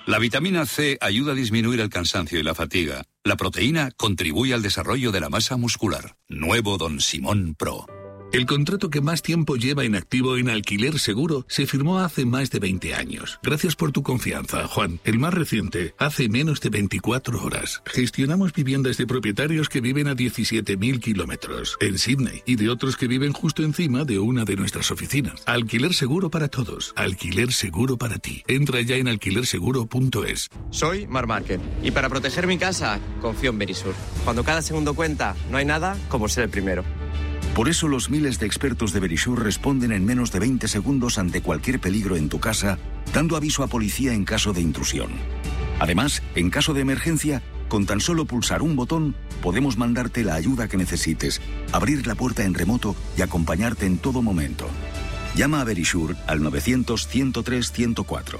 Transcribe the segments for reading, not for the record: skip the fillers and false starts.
La vitamina C ayuda a disminuir el cansancio y la fatiga. La proteína contribuye al desarrollo de la masa muscular. Nuevo Don Simón Pro. El contrato que más tiempo lleva en activo en Alquiler Seguro se firmó hace más de 20 años. Gracias por tu confianza, Juan. El más reciente, hace menos de 24 horas. Gestionamos viviendas de propietarios que viven a 17.000 kilómetros en Sydney y de otros que viven justo encima de una de nuestras oficinas. Alquiler Seguro para todos. Alquiler Seguro para ti. Entra ya en alquilerseguro.es. Soy Marc Márquez y para proteger mi casa confío en Verisur. Cuando cada segundo cuenta, no hay nada como ser el primero. Por eso los miles de expertos de Verisur responden en menos de 20 segundos ante cualquier peligro en tu casa, dando aviso a policía en caso de intrusión. Además, en caso de emergencia, con tan solo pulsar un botón, podemos mandarte la ayuda que necesites, abrir la puerta en remoto y acompañarte en todo momento. Llama a Verisur al 900-103-104.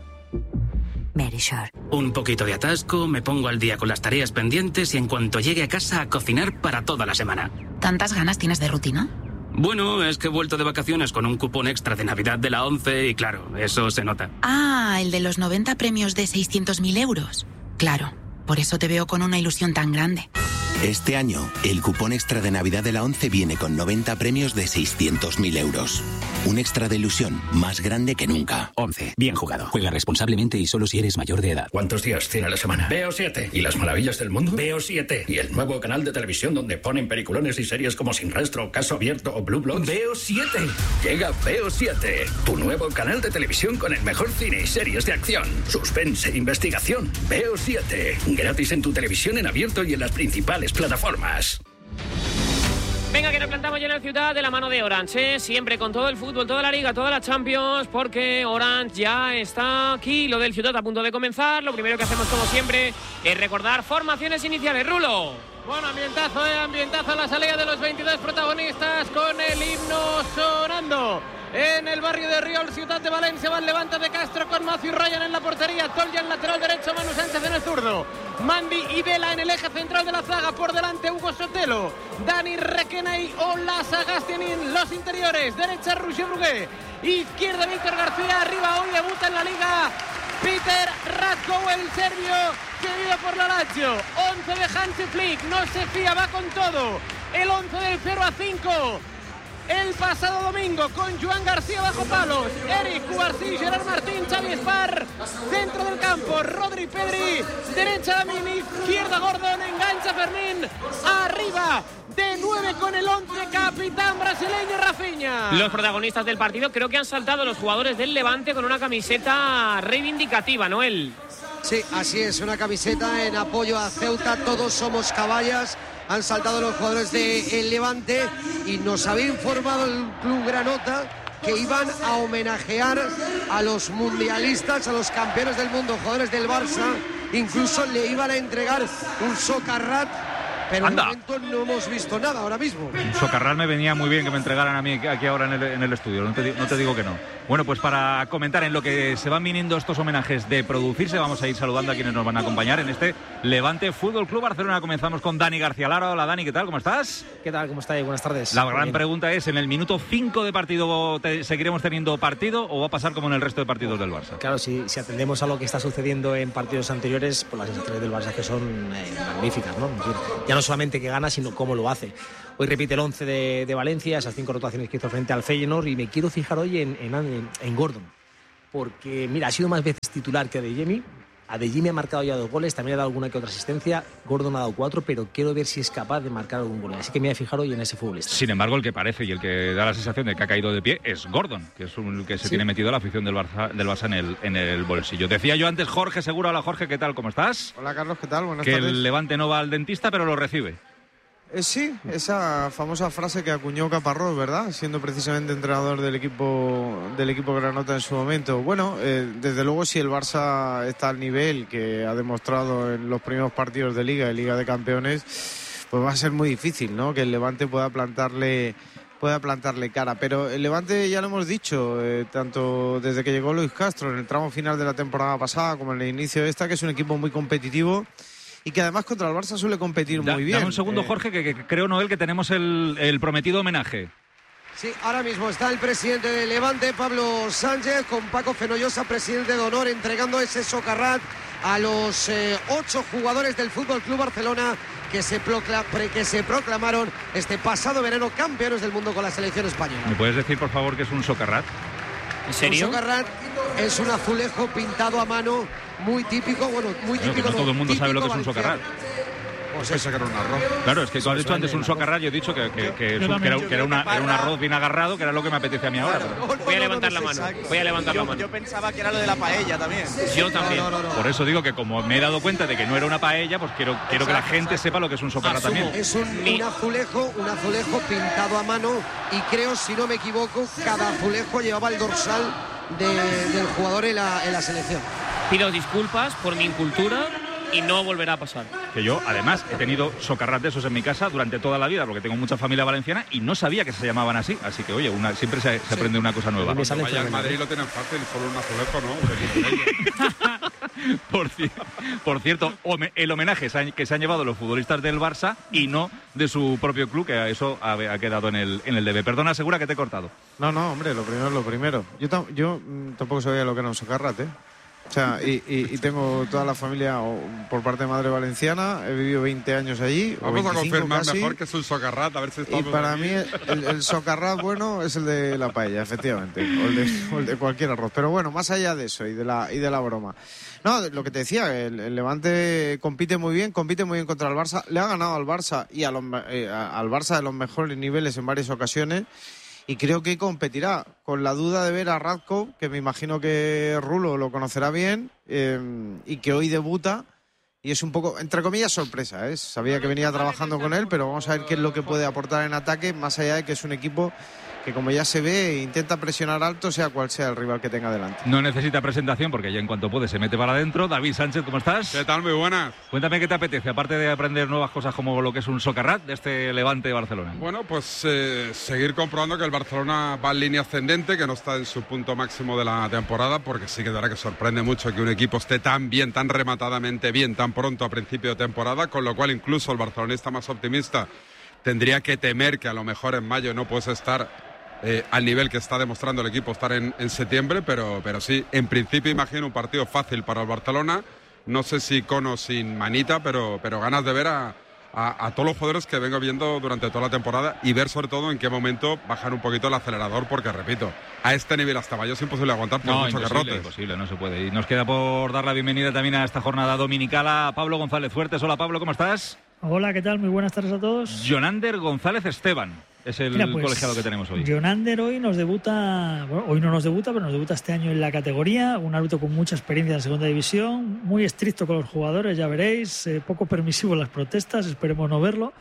Verisur. Un poquito de atasco, me pongo al día con las tareas pendientes y en cuanto llegue a casa a cocinar para toda la semana. ¿Tantas ganas tienes de rutina? Bueno, es que he vuelto de vacaciones con un cupón extra de Navidad de la 11 y claro, eso se nota. Ah, el de los 90 premios de 600.000 euros. Claro, por eso te veo con una ilusión tan grande. Este año, el cupón extra de Navidad de la 11 viene con 90 premios de 600.000 euros. Un extra de ilusión más grande que nunca. 11. Bien jugado. Juega responsablemente y solo si eres mayor de edad. ¿Cuántos días tiene la semana? Veo 7. ¿Y las maravillas del mundo? Veo 7. ¿Y el nuevo canal de televisión donde ponen peliculones y series como Sin Rastro, Caso Abierto o Blue Bloods? Veo 7. Llega Veo 7. Tu nuevo canal de televisión con el mejor cine y series de acción, suspense e investigación. Veo 7. Gratis en tu televisión en abierto y en las principales plataformas. Venga, que nos plantamos ya en el Ciudad de la mano de Orange, ¿eh? Siempre con todo el fútbol, toda la Liga, toda la Champions, porque Orange ya está aquí, lo del Ciudad a punto de comenzar. Lo primero que hacemos, como siempre, es recordar formaciones iniciales. Rulo. Bueno, ambientazo la salida de los 22 protagonistas con el himno sonando. En el barrio de Riol, Ciudad de Valencia, va el Levante de Castro con Matthew Ryan en la portería, Tolja en lateral derecho, Manu Sánchez en el zurdo, Mandy y Vela en el eje central de la zaga, por delante Hugo Sotelo, Dani Requena y Ola Sagastien en los interiores, derecha Roger Brugué, izquierda Víctor García, arriba hoy debuta en la Liga Peter Ratko, el serbio cedido por la Lazio. 11 de Hansi Flick, no se fía, va con todo, el 11 del 0-5 el pasado domingo, con Joan García bajo palos, Eric Cubarsí, Gerard Martín, Xavi Espar, centro del campo, Rodri Pedri, derecha Lamine, izquierda Gordon, engancha Fermín, arriba de 9 con el 11, capitán brasileño Rafinha. Los protagonistas del partido, creo que han saltado los jugadores del Levante con una camiseta reivindicativa, Noel. Sí, así es, una camiseta en apoyo a Ceuta, todos somos caballas. Han saltado los jugadores del Levante y nos había informado el Club Granota que iban a homenajear a los mundialistas, a los campeones del mundo, jugadores del Barça. Incluso le iban a entregar un socarrat, pero de momento no hemos visto nada ahora mismo. Un socarrat me venía muy bien que me entregaran a mí aquí ahora en el estudio, no te digo que no. Bueno, pues para comentar en lo que se van viniendo estos homenajes de producirse, vamos a ir saludando a quienes nos van a acompañar en este Levante Fútbol Club Barcelona. Comenzamos con Dani García Lara. Hola Dani, ¿qué tal? ¿Cómo estás? ¿Qué tal? ¿Cómo estáis? Buenas tardes. La gran pregunta es, ¿en el minuto 5 de partido seguiremos teniendo partido o va a pasar como en el resto de partidos del Barça? Claro, si atendemos a lo que está sucediendo en partidos anteriores, pues las sensaciones del Barça que son magníficas, ¿no? Ya no solamente que gana, sino cómo lo hace. Hoy repite el 11 de Valencia, esas 5 rotaciones que hizo frente al Feyenoord, y me quiero fijar hoy en Gordon, porque mira, ha sido más veces titular que Adeyemi. Adeyemi ha marcado ya 2 goles, también ha dado alguna que otra asistencia, Gordon ha dado 4, pero quiero ver si es capaz de marcar algún gol, así que me voy a fijar hoy en ese futbolista. Sin embargo, el que parece y el que da la sensación de que ha caído de pie es Gordon, que es el que se tiene metido a la afición del Barça en el bolsillo. Decía yo antes, Jorge Seguro. Hola Jorge, ¿qué tal? ¿Cómo estás? Hola Carlos, ¿qué tal? Buenas tardes. Que el Levante no va al dentista, pero lo recibe. Sí, esa famosa frase que acuñó Caparrós, ¿verdad? Siendo precisamente entrenador del equipo Granota en su momento. Bueno, desde luego si el Barça está al nivel que ha demostrado en los primeros partidos de Liga de Campeones, pues va a ser muy difícil, ¿no? Que el Levante pueda plantarle cara. Pero el Levante, ya lo hemos dicho, tanto desde que llegó Luis Castro en el tramo final de la temporada pasada como en el inicio de esta, que es un equipo muy competitivo y que además contra el Barça suele competir muy bien. Dame un segundo, Jorge, que creo, Noel, que tenemos el prometido homenaje. Sí, ahora mismo está el presidente de Levante, Pablo Sánchez, con Paco Fenollosa, presidente de honor, entregando ese socarrat a los 8 jugadores del Fútbol Club Barcelona que se proclamaron este pasado verano campeones del mundo con la selección española. ¿Me puedes decir, por favor, qué es un socarrat? ¿En serio? Un socarrat es un azulejo pintado a mano muy típico, muy típico. No todo el mundo sabe lo que es un socarrat. Pues que era un arroz. Claro, es que tú has dicho antes un socarrat, yo he dicho que era un arroz bien agarrado, que era lo que me apetece a mí ahora. Voy a levantar la mano. Yo pensaba que era lo de la paella también. Yo también. Por eso digo que como me he dado cuenta de que no era una paella, pues quiero que la gente sepa lo que es un socarrat también. Es un azulejo pintado a mano y creo, si no me equivoco, cada azulejo llevaba el dorsal del jugador en la selección. Pido disculpas por mi incultura y no volverá a pasar. Que yo, además, he tenido socarrat de esos en mi casa durante toda la vida, porque tengo mucha familia valenciana y no sabía que se llamaban así. Así que, oye, siempre se aprende una cosa nueva. Cuando vaya al Madrid lo tienen fácil, solo un azulejo, ¿no? Por cierto, el homenaje que se han llevado los futbolistas del Barça y no de su propio club, que eso ha quedado en el DB. Perdona, Segura, que te he cortado. No, hombre, lo primero es lo primero. Yo tampoco sabía lo que era un socarrat, ¿eh? O sea, y tengo toda la familia por parte de madre valenciana, he vivido 20 años allí. Vamos a confirmar casi, mejor que es un socarrat, a ver si estamos. Y para aquí. mí el socarrat bueno es el de la paella, efectivamente, o el de cualquier arroz. Pero bueno, más allá de eso y de la broma. No, lo que te decía, el Levante compite muy bien contra el Barça. Le ha ganado al Barça y al Barça de los mejores niveles en varias ocasiones. Y creo que competirá, con la duda de ver a Radko, que me imagino que Rulo lo conocerá bien, y que hoy debuta. Y es un poco, entre comillas, sorpresa, ¿eh? Sabía que venía trabajando con él, pero vamos a ver qué es lo que puede aportar en ataque, más allá de que es un equipo que, como ya se ve, intenta presionar alto, sea cual sea el rival que tenga delante. No necesita presentación, porque ya en cuanto puede se mete para adentro. David Sánchez, ¿cómo estás? ¿Qué tal? Muy buenas. Cuéntame qué te apetece, aparte de aprender nuevas cosas como lo que es un socarrat de este Levante de Barcelona. Bueno, pues seguir comprobando que el Barcelona va en línea ascendente, que no está en su punto máximo de la temporada, porque sí que de verdad que sorprende mucho que un equipo esté tan bien, tan rematadamente bien, tan pronto a principio de temporada, con lo cual incluso el barcelonista más optimista tendría que temer que a lo mejor en mayo no puedes estar al nivel que está demostrando el equipo estar en septiembre, pero sí, en principio imagino un partido fácil para el Barcelona, no sé si con o sin manita, pero ganas de ver a todos los jugadores que vengo viendo durante toda la temporada y ver sobre todo en qué momento bajar un poquito el acelerador, porque repito, a este nivel hasta mayo es imposible aguantar por mucho que rotes. Imposible, no se puede. Y nos queda por dar la bienvenida también a esta jornada dominical a Pablo González Fuertes. Hola Pablo, ¿cómo estás? Hola, ¿qué tal? Muy buenas tardes a todos. Jonander González Esteban es el colegiado que tenemos hoy. Jonander hoy nos debuta, bueno, hoy no nos debuta, pero nos debuta este año en la categoría, un árbitro con mucha experiencia en segunda división, muy estricto con los jugadores, ya veréis, poco permisivo en las protestas, esperemos no verlo,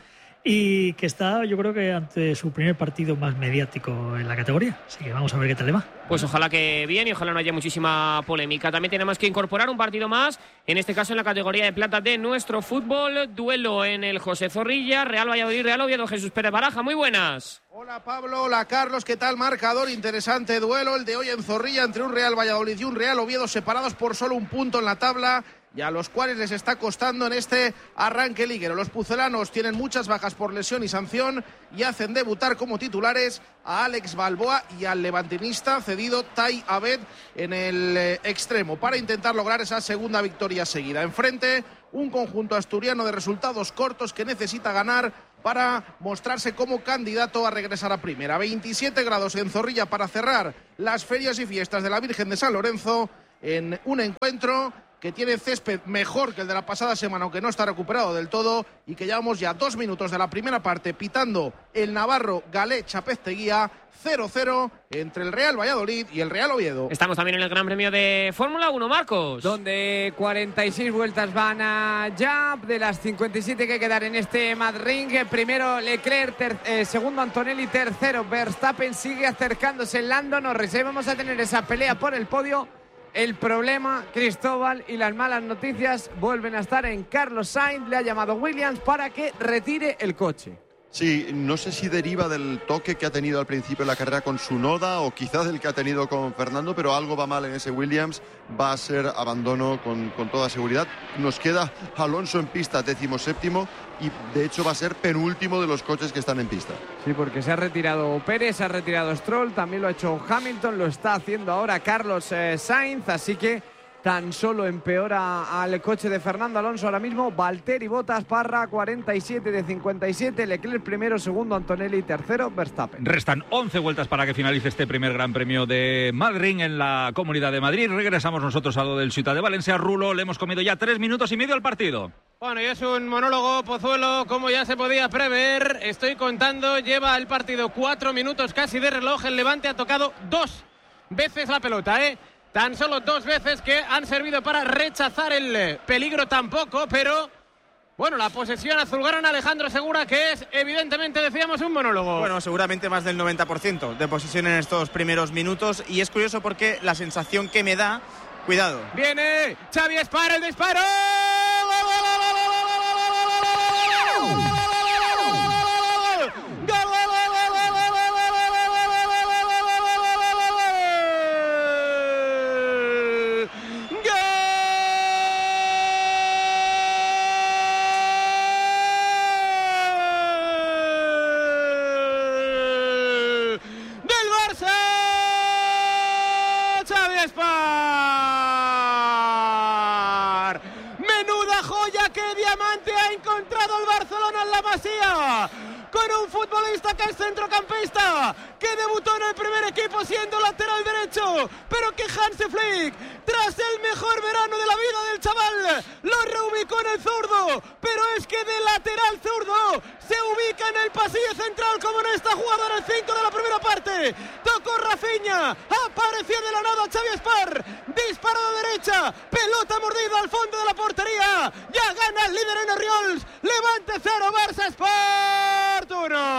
y que está, yo creo que ante su primer partido más mediático en la categoría, así que vamos a ver qué tal le va. Pues ojalá que bien y ojalá no haya muchísima polémica. También tenemos que incorporar un partido más, en este caso en la categoría de plata de nuestro fútbol, duelo en el José Zorrilla, Real Valladolid, Real Oviedo. Jesús Pérez Baraja, muy buenas. Hola Pablo, hola Carlos, ¿qué tal? Marcador, interesante duelo el de hoy en Zorrilla entre un Real Valladolid y un Real Oviedo, separados por solo un punto en la tabla, y a los cuales les está costando en este arranque liguero. Los pucelanos tienen muchas bajas por lesión y sanción y hacen debutar como titulares a Alex Balboa y al levantinista cedido Tai Abed en el extremo para intentar lograr esa segunda victoria seguida. Enfrente, un conjunto asturiano de resultados cortos que necesita ganar para mostrarse como candidato a regresar a primera. 27 grados en Zorrilla para cerrar las ferias y fiestas de la Virgen de San Lorenzo en un encuentro que tiene césped mejor que el de la pasada semana, aunque no está recuperado del todo, y que llevamos ya 2 minutos de la primera parte pitando el navarro Galé Chapezteguía. 0-0 entre el Real Valladolid y el Real Oviedo. Estamos también en el Gran Premio de Fórmula 1, Marcos. Donde 46 vueltas van a ya, de las 57 que quedan en este Mad Ring. Primero Leclerc, segundo Antonelli, tercero Verstappen, sigue acercándose Lando Norris. Ahí vamos a tener esa pelea por el podio. El problema, Cristóbal, y las malas noticias vuelven a estar en Carlos Sainz. Le ha llamado Williams para que retire el coche. Sí, no sé si deriva del toque que ha tenido al principio de la carrera con Tsunoda o quizás del que ha tenido con Fernando, pero algo va mal en ese Williams. Va a ser abandono con toda seguridad. Nos queda Alonso en pista, 17º, y de hecho va a ser penúltimo de los coches que están en pista. Sí, porque se ha retirado Pérez, se ha retirado Stroll, también lo ha hecho Hamilton, lo está haciendo ahora Carlos Sainz, así que tan solo empeora al coche de Fernando Alonso ahora mismo. Valtteri Bottas, Parra, 47 de 57, Leclerc primero, segundo Antonelli, tercero Verstappen. Restan 11 vueltas para que finalice este primer Gran Premio de Madrid en la Comunidad de Madrid. Regresamos nosotros a lo del Ciutat de Valencia. Rulo, le hemos comido ya 3 minutos y medio al partido. Bueno, y es un monólogo, Pozuelo, como ya se podía prever. Estoy contando, lleva el partido 4 minutos casi de reloj. El Levante ha tocado 2 veces la pelota, Tan solo 2 veces que han servido para rechazar el peligro tampoco, pero bueno, la posesión azulgrana, Alejandro Segura, que es evidentemente, decíamos, un monólogo. Bueno, seguramente más del 90% de posesión en estos primeros minutos, y es curioso porque la sensación que me da, cuidado. Viene Xavi Espar, el disparo. Con un futbolista que es centrocampista, que debutó en el primer equipo siendo lateral derecho, pero que Hansi Flick, tras el mejor verano de la vida del chaval, lo reubicó en el zurdo, pero es que de lateral zurdo se ubica en el pasillo central como en esta jugada, en el 5 de la primera parte. Tocó Rafinha, apareció de la nada Xavi Espar, disparo de derecha, pelota mordida al fondo de la portería, ya gana el líder en Oriols, Levante 0, Barça Sport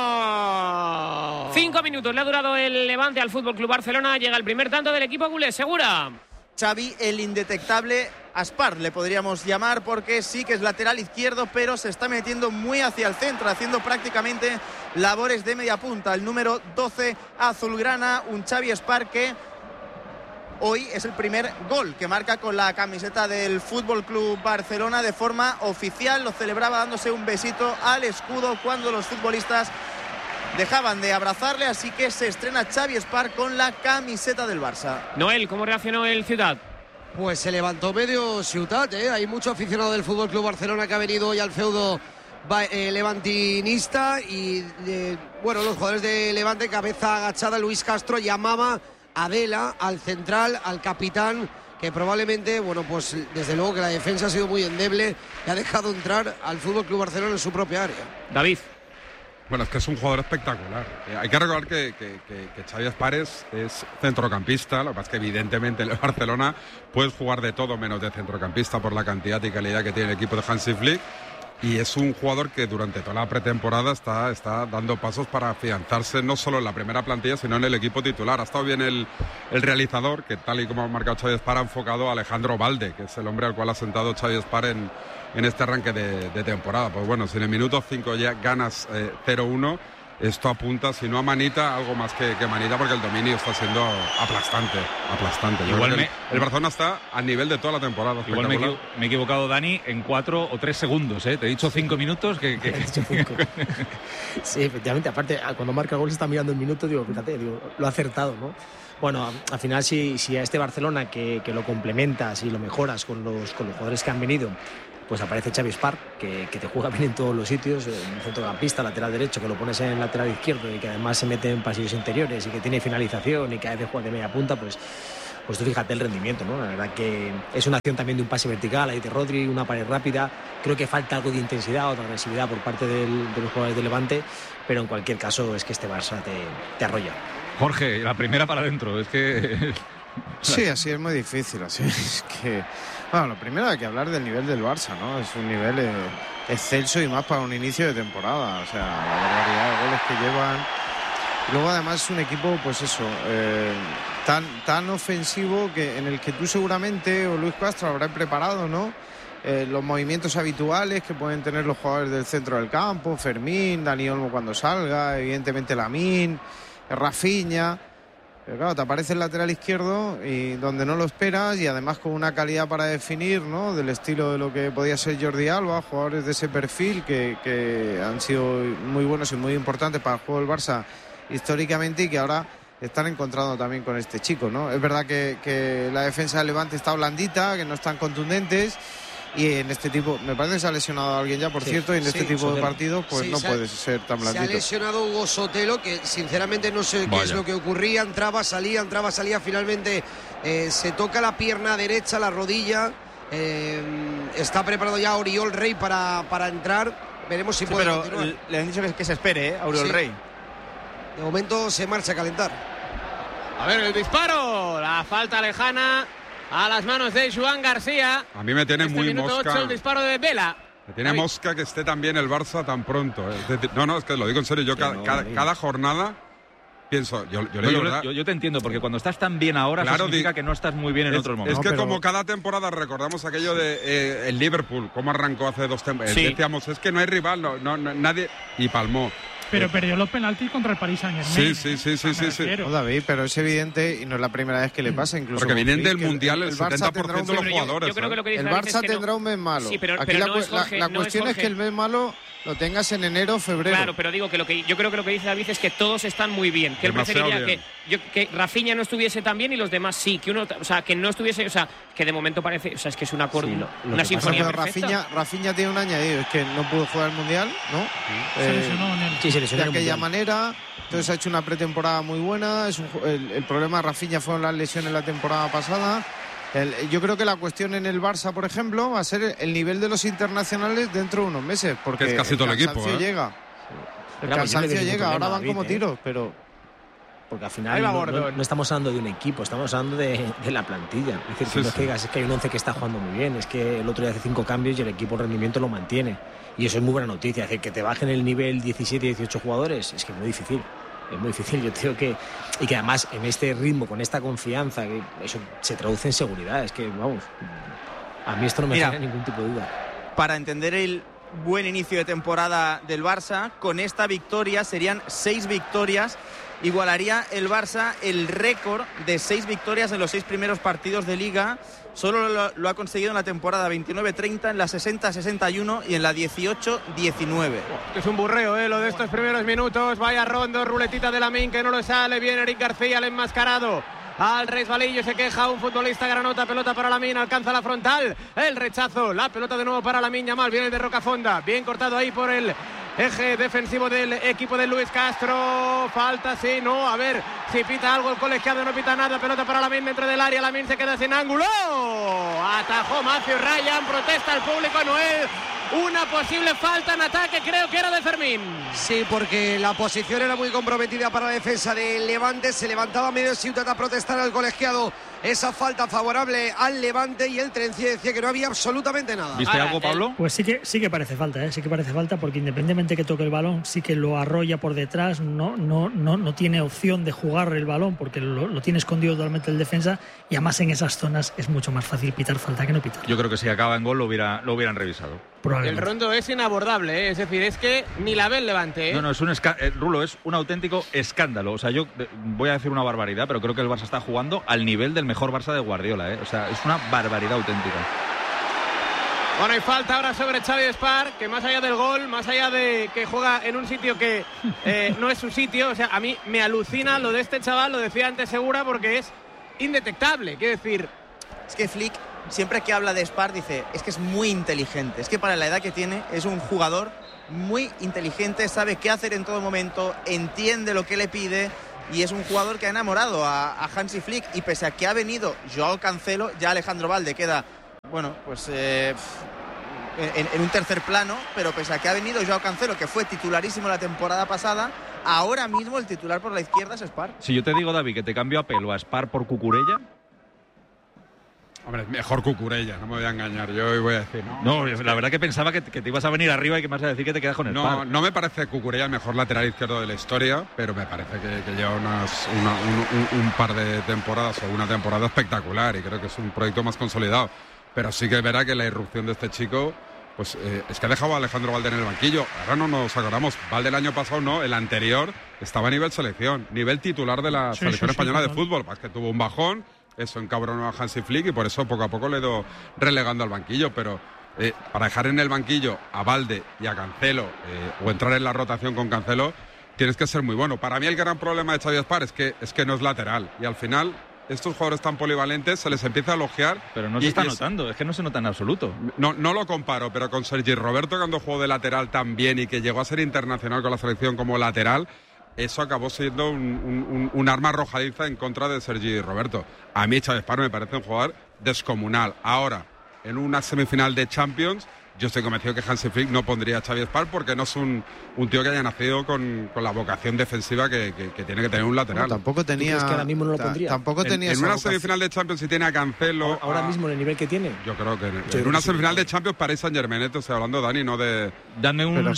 1. 5 minutos le ha durado el Levante al Fútbol Club Barcelona, llega el primer tanto del equipo culé. Segura. Xavi, el indetectable Aspar, le podríamos llamar, porque sí que es lateral izquierdo, pero se está metiendo muy hacia el centro, haciendo prácticamente labores de media punta. El número 12 azulgrana, un Xavi Aspar que hoy es el primer gol que marca con la camiseta del Fútbol Club Barcelona de forma oficial. Lo celebraba dándose un besito al escudo cuando los futbolistas dejaban de abrazarle, así que se estrena Xavi Espar con la camiseta del Barça. Noel, ¿cómo reaccionó el Ciutat? Pues se levantó medio Ciutat, Hay mucho aficionado del Fútbol Club Barcelona que ha venido hoy al feudo levantinista y bueno, los jugadores de Levante, cabeza agachada. Luis Castro llamaba a Vela, al central, al capitán, que probablemente, bueno, pues desde luego que la defensa ha sido muy endeble y ha dejado entrar al Fútbol Club Barcelona en su propia área. David. Bueno, es que es un jugador espectacular. Hay que recordar que Xavi Espar es centrocampista. Lo que pasa es que evidentemente en el Barcelona puedes jugar de todo menos de centrocampista por la cantidad y calidad que tiene el equipo de Hansi Flick. Y es un jugador que durante toda la pretemporada está dando pasos para afianzarse no solo en la primera plantilla, sino en el equipo titular. Ha estado bien el realizador, que tal y como ha marcado Xavi Espar, ha enfocado a Alejandro Balde, que es el hombre al cual ha sentado Xavi Espar en este arranque de temporada. Pues bueno, si en el minuto 5 ya ganas 0-1, esto apunta, si no a manita, algo más que manita, porque el dominio está siendo aplastante. Igual el Barcelona está a nivel de toda la temporada. Igual me he equivocado, Dani, en 4 o 3 segundos. Te he dicho 5 minutos. Sí, efectivamente. Aparte, cuando marca el gol se está mirando el minuto, fíjate, lo ha acertado, ¿no? Bueno, al final si a este Barcelona que lo complementas y lo mejoras con los jugadores que han venido, pues aparece Xavi Espar, que te juega bien en todos los sitios, un centrocampista, lateral derecho, que lo pones en lateral izquierdo y que además se mete en pasillos interiores y que tiene finalización y que a veces juega de media punta, pues tú fíjate el rendimiento, ¿no? La verdad que es una acción también de un pase vertical, ahí de Rodri, una pared rápida. Creo que falta algo de intensidad o de agresividad por parte de los jugadores de Levante, pero en cualquier caso es que este Barça te arrolla. Jorge, la primera para adentro, es que... Sí, así es muy difícil, así es que... Bueno, lo primero hay que hablar del nivel del Barça, ¿no? Es un nivel excelso y más para un inicio de temporada, o sea, la barbaridad de goles que llevan. Luego además es un equipo, pues eso, tan ofensivo que en el que tú seguramente o Luis Castro habrá preparado, ¿no? los movimientos habituales que pueden tener los jugadores del centro del campo, Fermín, Dani Olmo cuando salga, evidentemente Lamine, Rafinha. Pero claro, te aparece el lateral izquierdo y donde no lo esperas, y además con una calidad para definir, ¿no? Del estilo de lo que podía ser Jordi Alba, jugadores de ese perfil que han sido muy buenos y muy importantes para el juego del Barça históricamente, y que ahora están encontrando también con este chico, ¿no? Es verdad que la defensa del Levante está blandita, que no están contundentes, y en este tipo, me parece que se ha lesionado a alguien ya, por cierto, y en este tipo Sotelo. de partidos pues no puede ser tan blandito. Se ha lesionado Hugo Sotelo, que sinceramente no sé qué es lo que ocurría, entraba, salía, finalmente se toca la pierna derecha, la rodilla, está preparado ya Oriol Rey para entrar, veremos si puede continuar. Le han dicho que se espere, Oriol Rey. De momento se marcha a calentar. A ver, el disparo, la falta lejana a las manos de Joan García. A mí me tiene muy minuto mosca. 8, el disparo de Vela. Me tiene mosca que esté también el Barça tan pronto. Es decir, no, es que lo digo en serio. Yo cada jornada pienso, yo te entiendo, porque cuando estás tan bien ahora, eso significa que no estás muy bien en otros momentos. Es que como cada temporada recordamos aquello de el Liverpool, cómo arrancó hace 2 temporadas. Decíamos, es que no hay rival, nadie, y palmó. Pero perdió los penaltis contra el Paris Saint-Germain. Sí. No, David, pero es evidente, y no es la primera vez que le pasa, incluso. Porque vienen del Mundial el Barça 70% de los jugadores. Yo creo que lo que dice el David Barça es que tendrá un mes malo. Sí, pero Aquí no es Jorge, la no cuestión es que el mes malo lo tengas en enero o febrero. Claro, pero digo que yo creo que lo que dice David es que todos están muy bien. Que él preferiría que Rafinha no estuviese tan bien y los demás sí. Que uno, o sea, que no estuviese, o sea, que de momento parece, o sea, es que es un acorde, una sinfonía perfecta. Rafinha tiene un añadido, es que no pudo jugar el Mundial, ¿no? Se lesionó en el... se lesionó de aquella manera. Entonces ha hecho una pretemporada muy buena. El problema de Rafinha fueron las lesiones la temporada pasada. Yo creo que la cuestión en el Barça, por ejemplo, va a ser el nivel de los internacionales dentro de unos meses, porque es casi todo el equipo, llega. El cansancio llega, ahora van como tiros, pero... Porque al final no estamos hablando de un equipo, estamos hablando de la plantilla. Es decir, no digas, es que hay un 11 que está jugando muy bien, es que el otro día hace 5 cambios y el equipo el rendimiento lo mantiene. Y eso es muy buena noticia. Es decir, que te bajen el nivel 17, 18 jugadores, es que es muy difícil. Es muy difícil, yo creo que... Y que además en este ritmo, con esta confianza, que eso se traduce en seguridad. Es que, vamos, a mí esto no me genera ningún tipo de duda. Para entender el buen inicio de temporada del Barça, con esta victoria serían 6 victorias. Igualaría el Barça el récord de 6 victorias en los 6 primeros partidos de Liga. Solo lo ha conseguido en la temporada 29-30, en la 60-61 y en la 18-19. Es un burreo, lo de estos primeros minutos. Vaya rondo, ruletita de Lamine que no lo sale. Viene Eric García, el enmascarado. Al resbalillo se queja un futbolista granota, pelota para Lamine, alcanza la frontal, el rechazo, la pelota de nuevo para Lamine Yamal, viene de Rocafonda, bien cortado ahí por el eje defensivo del equipo de Luis Castro. Falta, sí, no, a ver si pita algo el colegiado, no pita nada. Pelota para Lamine dentro del área, Lamine se queda sin ángulo. Atajó Matthew Ryan, protesta el público, Noel. Una posible falta en ataque, creo que era de Fermín. Sí, porque la posición era muy comprometida para la defensa del Levante. Se levantaba medio Ciutat a protestar al colegiado esa falta favorable al Levante, y el Trenci decía que no había absolutamente nada. ¿Viste algo, Pablo? Pues sí que parece falta, sí que parece falta, porque independientemente que toque el balón, sí que lo arrolla por detrás, no tiene opción de jugar el balón porque lo tiene escondido totalmente el defensa, y además en esas zonas es mucho más fácil pitar falta que no pitar. Yo creo que si acaba en gol lo hubieran revisado. El rondo es inabordable, es decir, es que ni la ve el Levante. No, es un Rulo, es un auténtico escándalo. O sea, yo voy a decir una barbaridad, pero creo que el Barça está jugando al nivel del mejor Barça de Guardiola, O sea, es una barbaridad auténtica. Bueno, hay falta ahora sobre Xavi Espar, que más allá del gol, más allá de que juega en un sitio que no es su sitio, o sea, a mí me alucina lo de este chaval, lo decía antes Segura, porque es indetectable, quiero decir. Es que Flick, siempre que habla de Espar, dice, es que es muy inteligente, es que para la edad que tiene es un jugador muy inteligente, sabe qué hacer en todo momento, entiende lo que le pide, y es un jugador que ha enamorado a Hansi Flick, y pese a que ha venido Joao Cancelo, ya Alejandro Valde queda, bueno, pues en un tercer plano, pero pese a que ha venido Joao Cancelo, que fue titularísimo la temporada pasada, ahora mismo el titular por la izquierda es Espar. Si yo te digo, David, que te cambio a Pelo a Espar por Cucurella... Hombre, mejor Cucurella, no me voy a engañar, yo voy a decir. No, la verdad que pensaba que te ibas a venir arriba y que me vas a decir que te quedas con el No, no me parece Cucurella el mejor lateral izquierdo de la historia, pero me parece que lleva un par de temporadas o una temporada espectacular, y creo que es un proyecto más consolidado. pero sí que verá que la irrupción de este chico, pues es que ha dejado a Alejandro Valde en el banquillo. Ahora no nos acordamos, Valde el año pasado no, el anterior estaba a nivel selección, nivel titular de la selección española de fútbol, es que tuvo un bajón, eso encabronó a Hansi Flick y por eso poco a poco le he ido relegando al banquillo, pero para dejar en el banquillo a Valde y a Cancelo o entrar en la rotación con Cancelo, tienes que ser muy bueno. Para mí el gran problema de Xavi Espar es que no es lateral y al final estos jugadores tan polivalentes se les empieza a elogiar. Pero no se está notando, es que no se nota en absoluto. No lo comparo, pero con Sergi Roberto, cuando jugó de lateral tan bien y que llegó a ser internacional con la selección como lateral, eso acabó siendo un arma arrojadiza en contra de Sergi Roberto. A mí Xavi Espar me parece un jugador descomunal. Ahora, en una semifinal de Champions, yo estoy convencido que Hansi Flick no pondría a Xavi Espar porque no es un tío que haya nacido con la vocación defensiva que tiene que tener un lateral. No, tampoco tenía. ¿Es que ahora mismo no lo pondría? Tampoco tenía. En una semifinal de Champions, si tiene a Cancelo. Ahora mismo, en el nivel que tiene. Yo creo que en una semifinal de Champions, Paris Saint-Germain, estoy hablando, Dani, no de. Dame un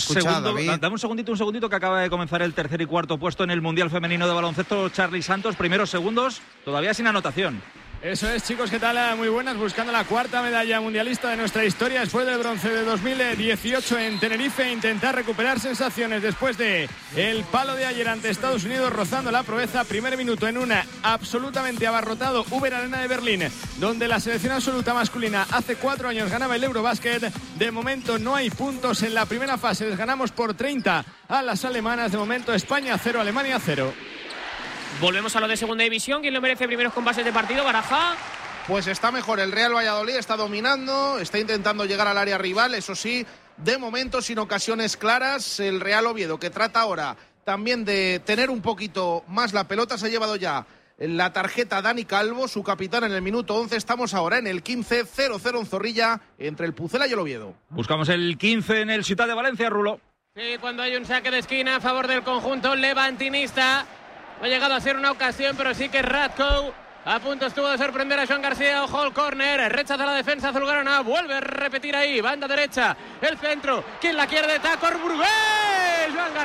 segundito, que acaba de comenzar el tercer y cuarto puesto en el Mundial Femenino de Baloncesto. Charly Santos, primeros segundos, todavía sin anotación. Eso es, chicos, ¿qué tal? Muy buenas, buscando la cuarta medalla mundialista de nuestra historia después del bronce de 2018 en Tenerife, intentar recuperar sensaciones después de el palo de ayer ante Estados Unidos, rozando la proeza. Primer minuto en una absolutamente abarrotado Uber Arena de Berlín, donde la selección absoluta masculina hace 4 años ganaba el Eurobasket. De momento no hay puntos en la primera fase, les ganamos por 30 a las alemanas. De momento España 0, Alemania 0. Volvemos a lo de segunda división. ¿Quién lo merece primeros compases de partido? Baraja. Pues está mejor el Real Valladolid, está dominando, está intentando llegar al área rival, eso sí, de momento sin ocasiones claras. El Real Oviedo, que trata ahora también de tener un poquito más la pelota, se ha llevado ya la tarjeta Dani Calvo, su capitán, en el minuto 11. Estamos ahora en el 15, 0-0 en Zorrilla, entre el Pucela y el Oviedo. Buscamos el 15 en el Ciutat de Valencia, Rulo. Sí, cuando hay un saque de esquina a favor del conjunto levantinista. No ha llegado a ser una ocasión, pero sí que Radko a punto estuvo de sorprender a Joan García. Ojo al córner, rechaza la defensa azulgrana, vuelve a repetir ahí, banda derecha, el centro, ¿quién la quiere de taco? Brugués, Joan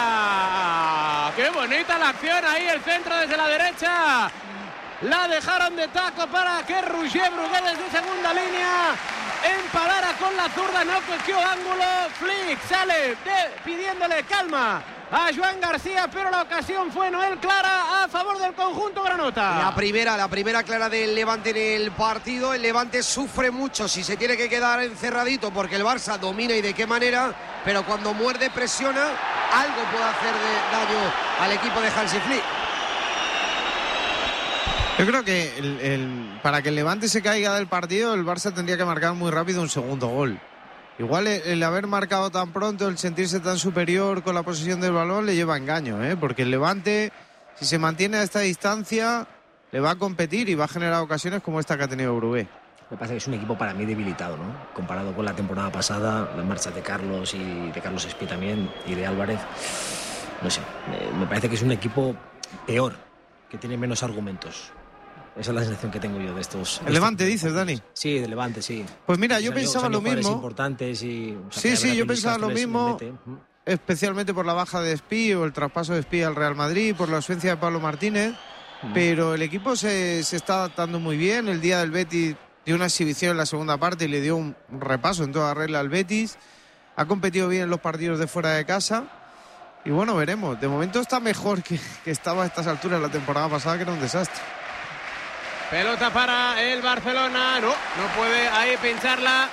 García. Qué bonita la acción ahí, el centro desde la derecha. La dejaron de taco para que Roger Brugués desde segunda línea empalara con la zurda, no cogió ángulo. Flick sale pidiéndole calma a Joan García, pero la ocasión fue Noel clara a favor del conjunto granota. La primera clara del Levante en el partido. El Levante sufre mucho si se tiene que quedar encerradito porque el Barça domina y de qué manera, pero cuando muerde, presiona, algo puede hacer daño al equipo de Hansi Flick. Yo creo que para que el Levante se caiga del partido, el Barça tendría que marcar muy rápido un segundo gol. Igual el haber marcado tan pronto, el sentirse tan superior con la posesión del balón, le lleva a engaño, porque el Levante, si se mantiene a esta distancia, le va a competir y va a generar ocasiones como esta que ha tenido Brugué. Me parece que es un equipo para mí debilitado, ¿no? Comparado con la temporada pasada, las marchas de Carlos y de Carlos Espí también y de Álvarez. No sé, me parece que es un equipo peor, que tiene menos argumentos. Esa es la sensación que tengo yo de estos. ¿El Levante dices, Dani? Sí, del Levante, sí. Pues mira, yo pensaba lo mismo. Importantes y, sí, yo pensaba lo mismo, especialmente por la baja de Espí o el traspaso de Espí al Real Madrid, por la ausencia de Pablo Martínez. Pero el equipo se está adaptando muy bien. El día del Betis dio una exhibición en la segunda parte y le dio un repaso en toda regla al Betis. Ha competido bien en los partidos de fuera de casa. Y bueno, veremos. De momento está mejor que estaba a estas alturas la temporada pasada, que era un desastre. Pelota para el Barcelona. No puede ahí pincharla.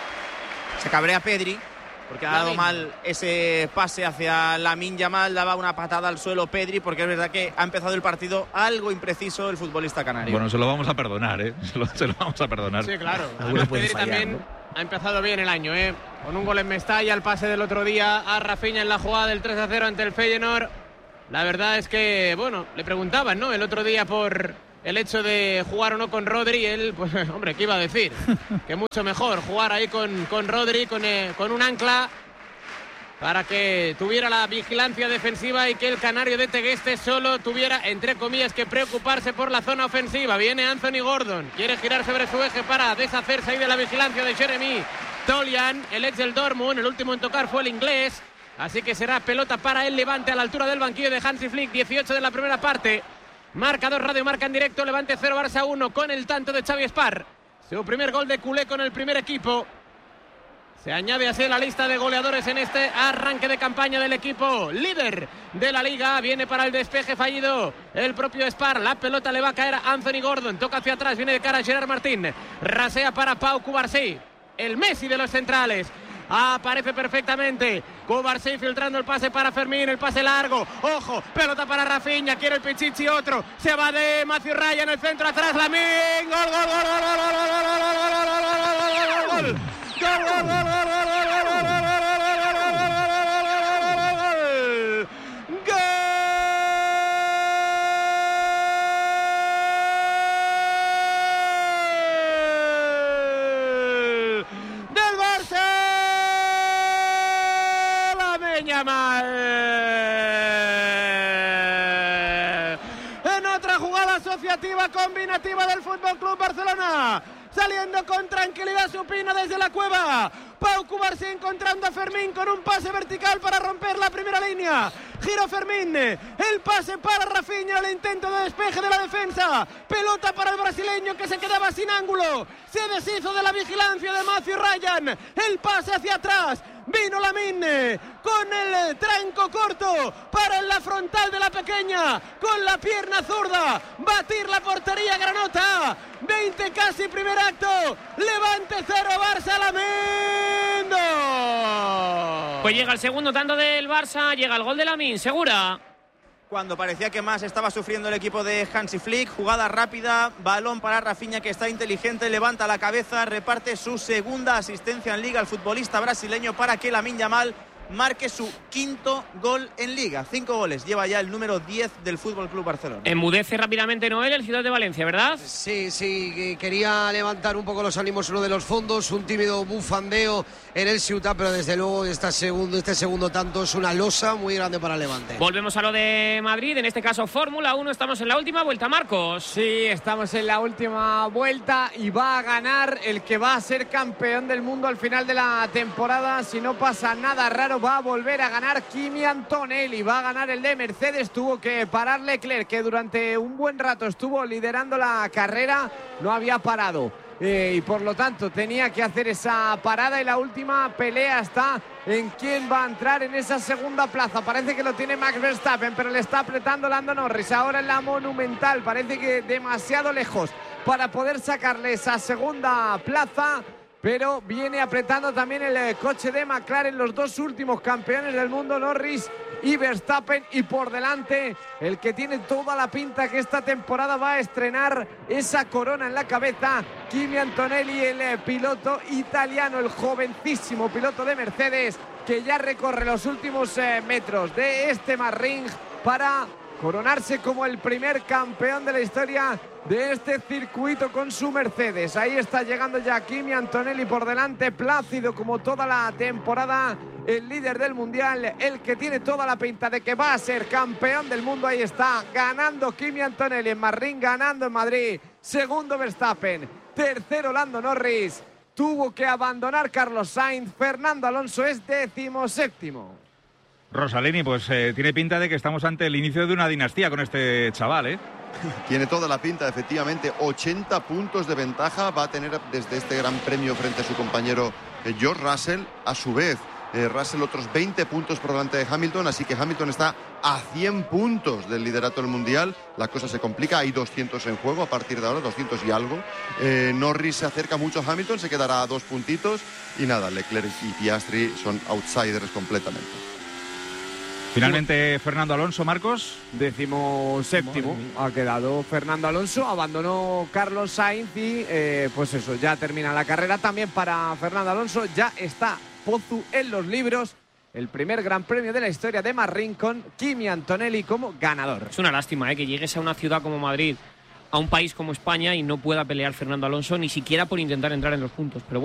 Se cabrea Pedri porque ha dado mal ese pase hacia Lamine Yamal. Daba una patada al suelo Pedri, porque es verdad que ha empezado el partido algo impreciso el futbolista canario. Bueno, se lo vamos a perdonar, se lo vamos a perdonar. Sí, claro. Pedri también ha empezado bien el año, con un gol en Mestalla, el pase del otro día a Rafinha en la jugada del 3-0 ante el Feyenoord. La verdad es que, bueno, le preguntaban, ¿no?, el otro día por el hecho de jugar o no con Rodri. Él, pues, hombre, ¿qué iba a decir? Que mucho mejor jugar ahí con Rodri, con un ancla, para que tuviera la vigilancia defensiva y que el canario de Tegueste solo tuviera, entre comillas, que preocuparse por la zona ofensiva. Viene Anthony Gordon, quiere girar sobre su eje para deshacerse ahí de la vigilancia de Jeremy Toljan, el ex del Dortmund. El último en tocar fue el inglés, así que será pelota para el Levante a la altura del banquillo de Hansi Flick. 18 de la primera parte. Marcador Radio Marca en directo. Levante 0, Barça 1, con el tanto de Xavi Espar. Su primer gol de culé con el primer equipo. Se añade así a la lista de goleadores en este arranque de campaña del equipo líder de la liga. Viene para el despeje fallido el propio Spar. La pelota le va a caer a Anthony Gordon. Toca hacia atrás, viene de cara a Gerard Martín. Rasea para Pau Cubarsí, el Messi de los centrales. Aparece perfectamente Cubarsí filtrando el pase para Fermín, el pase largo, ojo, pelota para Rafinha, quiere el Pichichi, otro, se va de Matthew Ryan en el centro, atrás Lamine, gol, gol, gol, gol, gol, gol, gol, gol, gol, gol, en otra jugada asociativa combinativa del Fútbol Club Barcelona, saliendo con tranquilidad supina desde la cueva. Pau Cubarsí encontrando a Fermín con un pase vertical para romper la primera línea. Gira Fermín, el pase para Rafinha, el intento de despeje de la defensa. Pelota para el brasileño que se quedaba sin ángulo. Se deshizo de la vigilancia de Matthew Ryan. El pase hacia atrás. Vino Lamine con el tranco corto para la frontal de la pequeña, con la pierna zurda, batir la portería granota. 20 casi primer acto. Levante 0, Barça, Lamine. Pues llega el segundo tanto del Barça, llega el gol de Lamine, ¿segura? Cuando parecía que más estaba sufriendo el equipo de Hansi Flick, jugada rápida, balón para Rafinha que está inteligente, levanta la cabeza, reparte su segunda asistencia en Liga al futbolista brasileño para que Lamine Yamal marque su quinto gol en Liga. 5 goles, lleva ya el número 10 del Fútbol Club Barcelona. Enmudece rápidamente Noel el Ciudad de Valencia, ¿verdad? Sí, quería levantar un poco los ánimos uno de los fondos, un tímido bufandeo en el Ceuta, pero desde luego este segundo tanto es una losa muy grande para el Levante. Volvemos a lo de Madrid, en este caso Fórmula 1, estamos en la última vuelta, Marcos. Sí, estamos en la última vuelta y va a ganar el que va a ser campeón del mundo al final de la temporada. Si no pasa nada raro, va a volver a ganar Kimi Antonelli, va a ganar el de Mercedes. Tuvo que parar Leclerc, que durante un buen rato estuvo liderando la carrera, no había parado. Y por lo tanto tenía que hacer esa parada, y la última pelea está en quién va a entrar en esa segunda plaza. Parece que lo tiene Max Verstappen, pero le está apretando Lando Norris ahora en la Monumental, parece que demasiado lejos para poder sacarle esa segunda plaza, pero viene apretando también el coche de McLaren, los dos últimos campeones del mundo, Norris y Verstappen, y por delante el que tiene toda la pinta que esta temporada va a estrenar esa corona en la cabeza, Kimi Antonelli, el piloto italiano, el jovencísimo piloto de Mercedes, que ya recorre los últimos metros de este Marring para coronarse como el primer campeón de la historia de este circuito con su Mercedes. Ahí está llegando ya Kimi Antonelli por delante, plácido como toda la temporada, el líder del mundial, el que tiene toda la pinta de que va a ser campeón del mundo. Ahí está, ganando Kimi Antonelli en Marring, ganando en Madrid. Segundo Verstappen, tercero Lando Norris, tuvo que abandonar Carlos Sainz, Fernando Alonso es 17º. Rosalini, pues tiene pinta de que estamos ante el inicio de una dinastía con este chaval, ¿eh? Tiene toda la pinta, efectivamente. 80 puntos de ventaja va a tener desde este gran premio frente a su compañero George Russell. A su vez, Russell otros 20 puntos por delante de Hamilton, así que Hamilton está a 100 puntos del liderato del Mundial. La cosa se complica, hay 200 en juego a partir de ahora, 200 y algo. Norris se acerca mucho a Hamilton, se quedará a 2 puntitos. Y nada, Leclerc y Piastri son outsiders completamente. Finalmente Fernando Alonso, Marcos. 17º ha quedado Fernando Alonso, abandonó Carlos Sainz y pues eso, ya termina la carrera también para Fernando Alonso. Ya está Pozu en los libros, el primer gran premio de la historia de Marring con Kimi Antonelli como ganador. Es una lástima que llegues a una ciudad como Madrid, a un país como España, y no pueda pelear Fernando Alonso ni siquiera por intentar entrar en los puntos, pero bueno.